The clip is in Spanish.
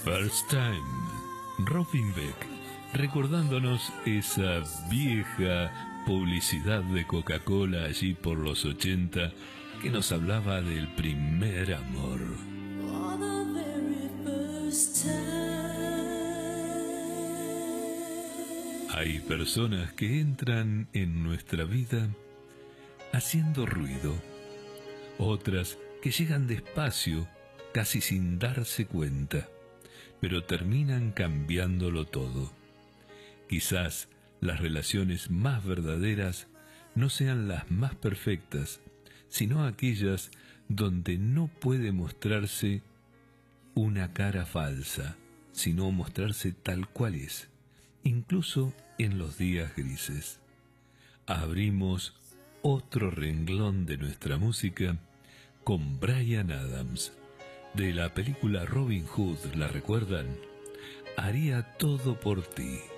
First Time, Robin Beck, recordándonos esa vieja publicidad de Coca-Cola allí por los 80 que nos hablaba del primer amor. Hay personas que entran en nuestra vida haciendo ruido, otras que llegan despacio, casi sin darse cuenta, pero terminan cambiándolo todo. Quizás las relaciones más verdaderas no sean las más perfectas, sino aquellas donde no puede mostrarse una cara falsa, sino mostrarse tal cual es, incluso en los días grises. Abrimos otro renglón de nuestra música con Bryan Adams. De la película Robin Hood, ¿la recuerdan? Haría todo por ti.